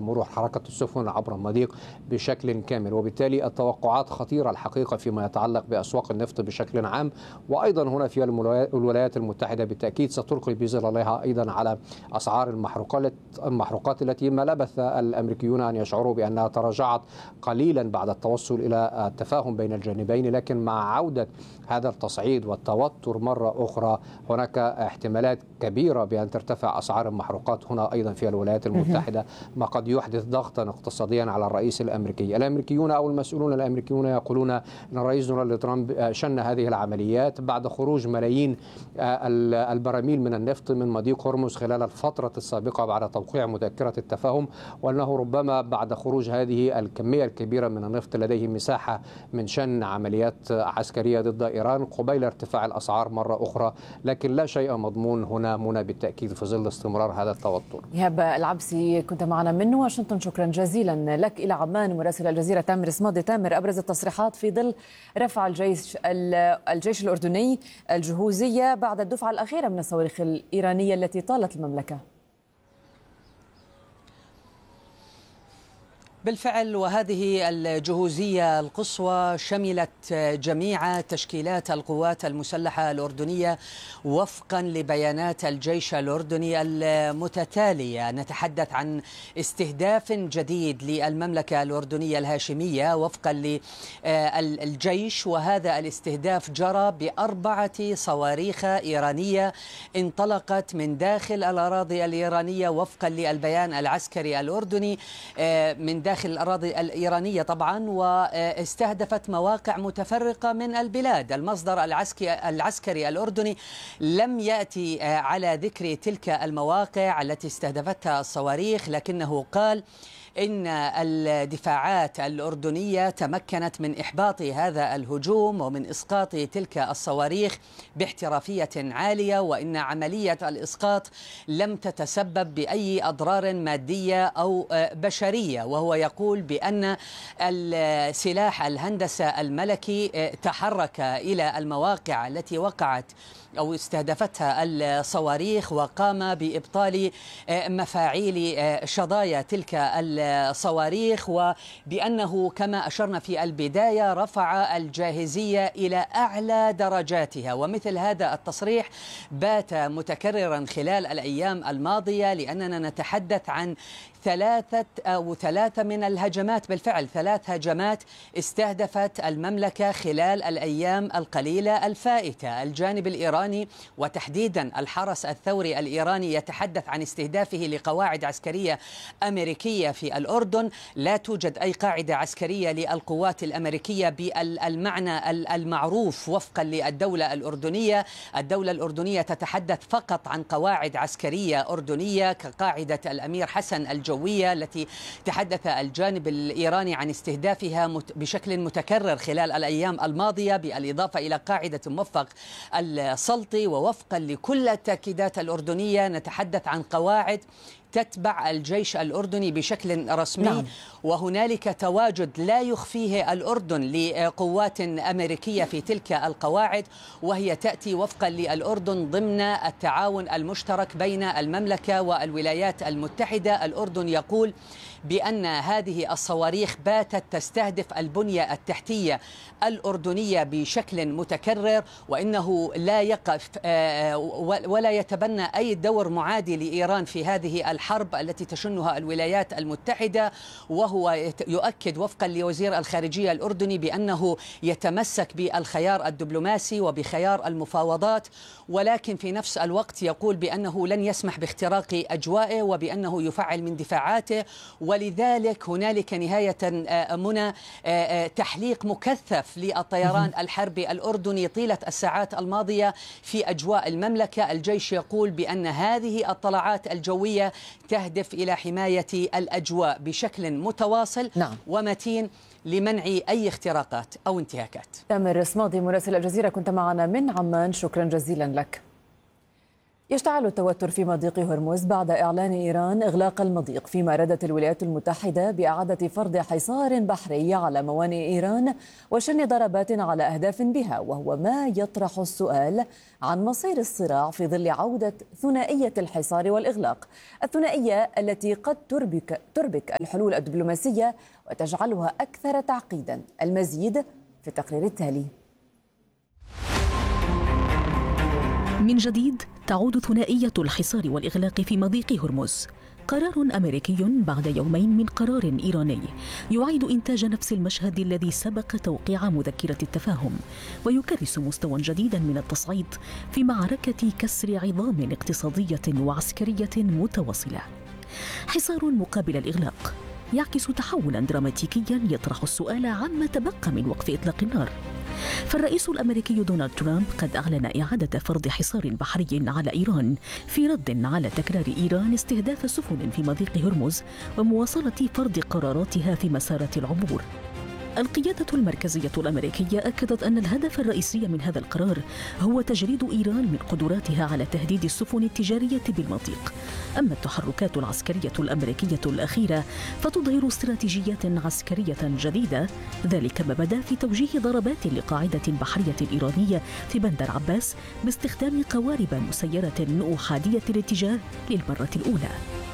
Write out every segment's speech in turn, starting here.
مرور حركة السفن عبر المضيق بشكل كامل، وبالتالي التوقعات خطيرة الحقيقة فيما يتعلق بأسواق النفط بشكل عام. وأيضا هنا في الولايات المتحدة بالتأكيد ستلقي بظلالها أيضا على أسعار المحروقات التي ما لبث الأمريكيون أن يشعروا بأنها تراجعت قليلا بعد التوصل إلى التفاهم بين الجانبين، لكن مع عودة هذا التصعيد والتوتر مرة أخرى هناك احتمالات كبيرة بأن ترتفع أسعار المحروقات هنا أيضا في الولايات المتحدة، ما قد يحدث ضغطا اقتصاديا على الرئيس الأمريكي. الأمريكيون أو المسؤولون الأمريكيون يقولون أن الرئيس دونالد ترامب شن هذه العمليات بعد خروج ملايين البراميل من النفط من مضيق هرمز خلال الفترة السابقة بعد توقيع مذكرة التفاهم، وأنه ربما بعد خروج هذه الكمية الكبيرة من النفط لديه مساحة من شن عمليات عسكرية ضد إيران قبيل ارتفاع الأسعار مرة أخرى. لكن لا شيء مضمون هنا منى بالتأكيد في ظل استمرار هذا التوتر. إيهاب العبسي كنت معنا من واشنطن، شكرا جزيلا لك. إلى عمان مراسل الجزيرة تامر صمادي. تامر، أبرز التصريحات في ظل رفع الجيش الأردني الجهوزية بعد الدفعة الأخيرة من الصواريخ الإيرانية التي طالت المملكة. بالفعل، وهذه الجهوزية القصوى شملت جميع تشكيلات القوات المسلحة الأردنية وفقا لبيانات الجيش الأردني المتتالية. نتحدث عن استهداف جديد للمملكة الأردنية الهاشمية وفقا للجيش، وهذا الاستهداف جرى ب4 صواريخ إيرانية انطلقت من داخل الأراضي الإيرانية وفقا للبيان العسكري الأردني من داخل الأراضي الإيرانية طبعا، واستهدفت مواقع متفرقة من البلاد. المصدر العسكري الأردني لم يأتي على ذكر تلك المواقع التي استهدفتها الصواريخ، لكنه قال إن الدفاعات الأردنية تمكنت من إحباط هذا الهجوم ومن إسقاط تلك الصواريخ باحترافية عالية، وإن عملية الإسقاط لم تتسبب بأي أضرار مادية أو بشرية. وهو يقول بأن السلاح الهندسة الملكي تحرك إلى المواقع التي وقعت أو استهدفتها الصواريخ وقام بإبطال مفاعيل شظايا تلك الصواريخ، وبأنه كما أشرنا في البداية رفع الجاهزية إلى أعلى درجاتها. ومثل هذا التصريح بات متكررا خلال الأيام الماضية، لأننا نتحدث عن ثلاثة من الهجمات. بالفعل 3 هجمات استهدفت المملكة خلال الأيام القليلة الفائتة. الجانب الإيراني وتحديدا الحرس الثوري الإيراني يتحدث عن استهدافه لقواعد عسكرية أمريكية في الأردن. لا توجد أي قاعدة عسكرية للقوات الأمريكية بالمعنى المعروف وفقا للدولة الأردنية. الدولة الأردنية تتحدث فقط عن قواعد عسكرية أردنية كقاعدة الأمير حسن الجوية التي تحدث الجانب الإيراني عن استهدافها بشكل متكرر خلال الأيام الماضية، بالإضافة إلى قاعدة موفق السلطي. ووفقا لكل التأكيدات الأردنية نتحدث عن قواعد تتبع الجيش الأردني بشكل رسمي. نعم. وهنالك تواجد لا يخفيه الأردن لقوات أمريكية في تلك القواعد، وهي تأتي وفقا للأردن ضمن التعاون المشترك بين المملكة والولايات المتحدة. الأردن يقول بأن هذه الصواريخ باتت تستهدف البنية التحتية الأردنية بشكل متكرر، وإنه لا يقف ولا يتبنى أي دور معادي لإيران في هذه الحرب التي تشنها الولايات المتحدة. وهو يؤكد وفقا لوزير الخارجية الأردني بأنه يتمسك بالخيار الدبلوماسي وبخيار المفاوضات، ولكن في نفس الوقت يقول بأنه لن يسمح باختراق أجوائه وبأنه يفعل من دفاعاته. ولذلك هنالك نهاية منى تحليق مكثف للطيران الحربي الأردني طيلة الساعات الماضية في أجواء المملكة. الجيش يقول بأن هذه الطلعات الجوية تهدف إلى حماية الأجواء بشكل متواصل. نعم. ومتين لمنع أي اختراقات أو انتهاكات. تامر صمادي مراسل الجزيرة كنت معنا من عمان، شكرا جزيلا لك. يشتعل التوتر في مضيق هرمز بعد إعلان إيران إغلاق المضيق، فيما ردت الولايات المتحدة بإعادة فرض حصار بحري على موانئ إيران وشن ضربات على أهداف بها، وهو ما يطرح السؤال عن مصير الصراع في ظل عودة ثنائية الحصار والإغلاق، الثنائية التي قد تربك الحلول الدبلوماسية وتجعلها أكثر تعقيدا. المزيد في التقرير التالي. من جديد تعود ثنائية الحصار والإغلاق في مضيق هرمز. قرار أمريكي بعد يومين من قرار إيراني يعيد إنتاج نفس المشهد الذي سبق توقيع مذكرة التفاهم، ويكرس مستوى جديدا من التصعيد في معركة كسر عظام اقتصادية وعسكرية متواصلة. حصار مقابل الإغلاق يعكس تحولا دراماتيكيا يطرح السؤال عما تبقى من وقف إطلاق النار. فالرئيس الأمريكي دونالد ترامب قد أعلن إعادة فرض حصار بحري على إيران في رد على تكرار إيران استهداف سفن في مضيق هرمز ومواصلة فرض قراراتها في مسارات العبور. القيادة المركزية الأمريكية أكدت أن الهدف الرئيسي من هذا القرار هو تجريد إيران من قدراتها على تهديد السفن التجارية بالمضيق. أما التحركات العسكرية الأمريكية الأخيرة فتظهر استراتيجيات عسكرية جديدة، ذلك ما بدا في توجيه ضربات لقاعدة بحرية إيرانية في بندر عباس باستخدام قوارب مسيرة أحادية الاتجاه للمرة الأولى.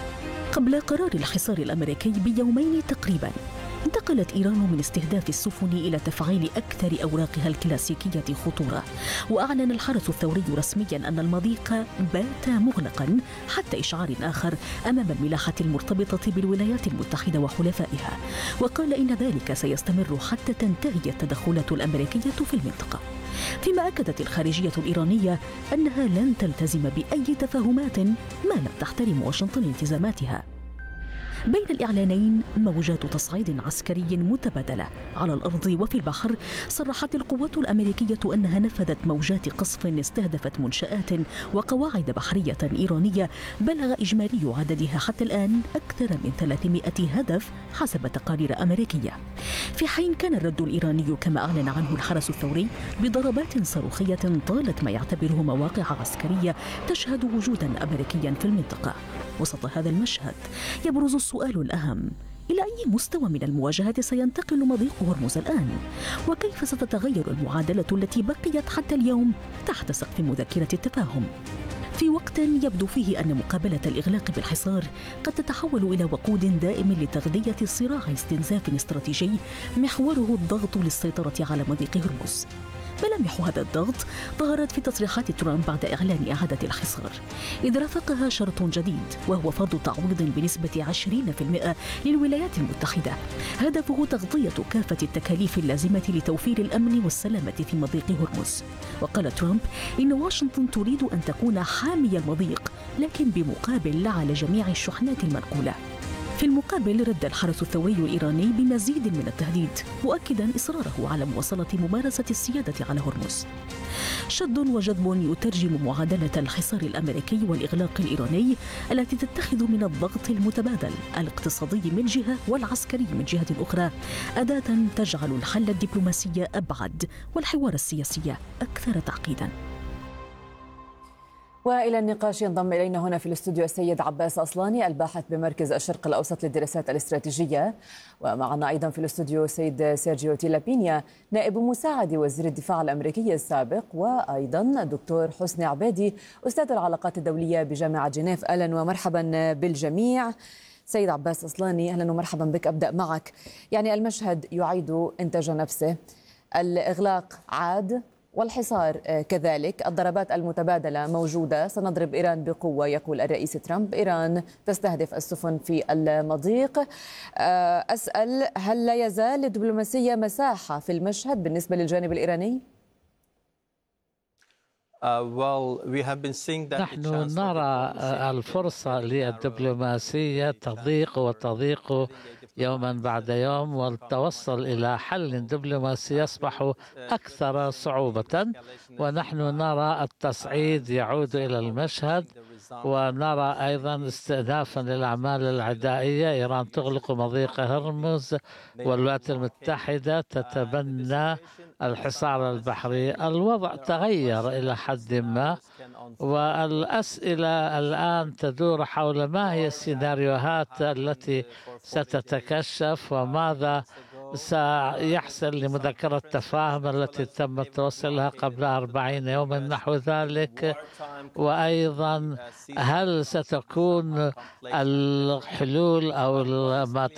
قبل قرار الحصار الأمريكي بيومين تقريباً، انتقلت إيران من استهداف السفن إلى تفعيل أكثر أوراقها الكلاسيكية خطورة، وأعلن الحرس الثوري رسمياً أن المضيق بات مغلقاً حتى إشعار آخر أمام الملاحة المرتبطة بالولايات المتحدة وحلفائها، وقال إن ذلك سيستمر حتى تنتهي التدخلات الأمريكية في المنطقة. فيما أكدت الخارجية الإيرانية أنها لن تلتزم بأي تفاهمات ما لم تحترم واشنطن التزاماتها. بين الإعلانين موجات تصعيد عسكري متبادلة على الأرض وفي البحر. صرحت القوات الأمريكية أنها نفذت موجات قصف استهدفت منشآت وقواعد بحرية إيرانية بلغ إجمالي عددها حتى الآن أكثر من 300 هدف حسب تقارير أمريكية، في حين كان الرد الإيراني كما أعلن عنه الحرس الثوري بضربات صاروخية طالت ما يعتبره مواقع عسكرية تشهد وجودا أمريكيا في المنطقة. وسط هذا المشهد يبرز السؤال الأهم: إلى أي مستوى من المواجهة سينتقل مضيق هرمز الآن؟ وكيف ستتغير المعادلة التي بقيت حتى اليوم تحت سقف مذكرة التفاهم؟ في وقت يبدو فيه أن مقابلة الإغلاق بالحصار قد تتحول إلى وقود دائم لتغذية صراع استنزاف استراتيجي محوره الضغط للسيطرة على مضيق هرمز. ملامح هذا الضغط ظهرت في تصريحات ترامب بعد إعلان إعادة الحصار، إذ رافقها شرط جديد وهو فرض تعويض بنسبة 20% للولايات المتحدة، هدفه تغطية كافة التكاليف اللازمة لتوفير الأمن والسلامة في مضيق هرمز. وقال ترامب إن واشنطن تريد أن تكون حامي المضيق، لكن بمقابل لا على جميع الشحنات المنقولة. في المقابل رد الحرس الثوري الإيراني بمزيد من التهديد، مؤكدا إصراره على مواصلة ممارسة السيادة على هرمز. شد وجذب يترجم معادلة الحصار الأمريكي والإغلاق الإيراني التي تتخذ من الضغط المتبادل الاقتصادي من جهة والعسكري من جهة أخرى أداة تجعل الحل الدبلوماسي أبعد والحوار السياسي أكثر تعقيدا. وإلى النقاش ينضم إلينا هنا في الاستوديو السيد عباس أصلاني، الباحث بمركز الشرق الأوسط للدراسات الاستراتيجية، ومعنا أيضا في الاستوديو السيد سيرجيو تيلابينيا نائب مساعد وزير الدفاع الأمريكي السابق، وأيضا الدكتور حسني عبادي أستاذ العلاقات الدولية بجامعة جنيف. أهلا ومرحبا بالجميع. سيد عباس أصلاني، أهلا ومرحبا بك. أبدأ معك. يعني المشهد يعيد إنتاج نفسه، الإغلاق عاد والحصار كذلك، الضربات المتبادلة موجودة، سنضرب إيران بقوة يقول الرئيس ترامب، إيران تستهدف السفن في المضيق. أسأل، هل لا يزال للدبلوماسية مساحة في المشهد بالنسبة للجانب الإيراني؟ نحن نرى الفرصة للدبلوماسية تضيق وتضيق يوما بعد يوم، والتوصل إلى حل دبلوماسي يصبح أكثر صعوبة، ونحن نرى التصعيد يعود إلى المشهد، ونرى أيضا استئنافا للأعمال العدائية. إيران تغلق مضيق هرمز، والولايات المتحدة تتبنى الحصار البحري. الوضع تغير إلى حد ما، والأسئلة الآن تدور حول ما هي السيناريوهات التي ستتكشف وماذا سيحصل لمذكرة التفاهم التي تم توصلها قبل 40 يوما نحو ذلك، وأيضا هل ستكون الحلول أو ما